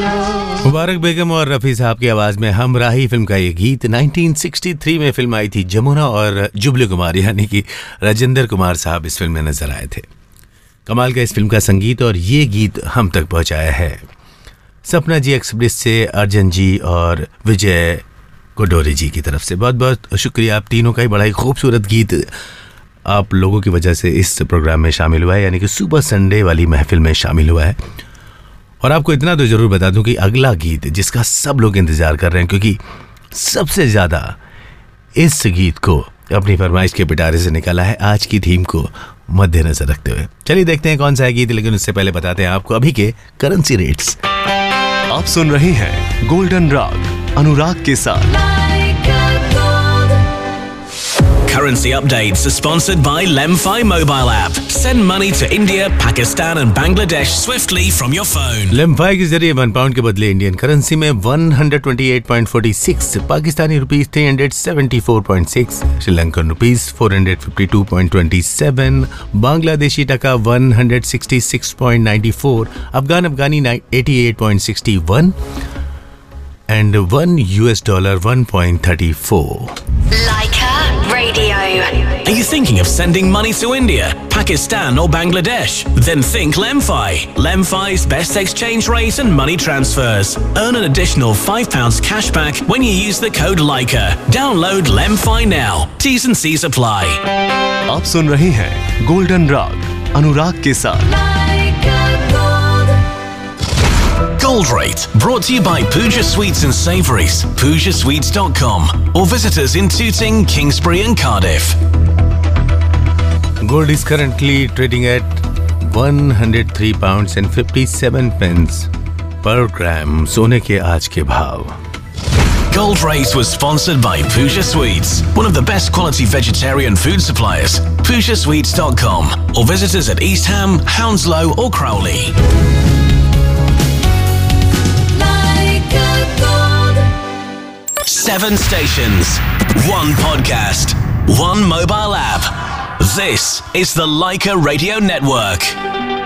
मुबारक बेगम और रफ़ी साहब की आवाज़ में हमराही फिल्म का ये गीत 1963 में फिल्म आई थी। जमुना और जुबली कुमार यानी कि राजेंद्र कुमार साहब इस फिल्म में नजर आए थे। कमाल का इस फिल्म का संगीत और ये गीत हम तक पहुंचाया है सपना जी एक्सप्रेस से अर्जन जी और विजय कोडोरी जी की तरफ से। बहुत बहुत शुक्रिया आप तीनों का। ही बड़ा ही खूबसूरत गीत आप लोगों की वजह से इस प्रोग्राम में शामिल हुआ है, यानी कि सुपर संडे वाली महफिल में शामिल हुआ है। और आपको इतना तो ज़रूर बता दूं कि अगला गीत जिसका सब लोग इंतज़ार कर रहे हैं, क्योंकि सबसे ज़्यादा इस गीत को अपनी फरमाइश के पिटारे से निकाला है आज की थीम को मद्देनजर रखते हुए। चलिए देखते हैं कौन सा है गीत, लेकिन उससे पहले बताते हैं आपको अभी के करेंसी रेट्स। आप सुन रहे हैं गोल्डन राग अनुराग के साथ। Currency updates are sponsored by Lemfi mobile app. Send money to India, Pakistan and Bangladesh swiftly from your phone. लेमफाई के जरिए 1 पाउंड के बदले इंडियन करेंसी में 128.46, पाकिस्तानी रुपीस 374.6, श्रीलंकन रुपीस 452.27, बांग्लादेशी टका 166.94, अफगानी 88.61 and $1 1.34. Leica Radio. Are you thinking of sending money to India, Pakistan or Bangladesh? Then think Lemfi. Lemfi's best exchange rate and money transfers. Earn an additional £5 cashback when you use the code Leica. Download Lemfi now. T's and C's apply. आप सुन रहे हैं golden राग अनुराग के साथ। Gold Rate, brought to you by Pooja Sweets and Savouries, PoojaSweets.com, or visit us in Tooting, Kingsbury and Cardiff. Gold is currently trading at £103.57 per gram. सोने के आज के भाव। Gold Rate was sponsored by Pooja Sweets, one of the best quality vegetarian food suppliers. PoojaSweets.com, or visit us at East Ham, Hounslow or Crowley. 7 stations, 1 podcast, 1 mobile app. This is the Leica Radio Network.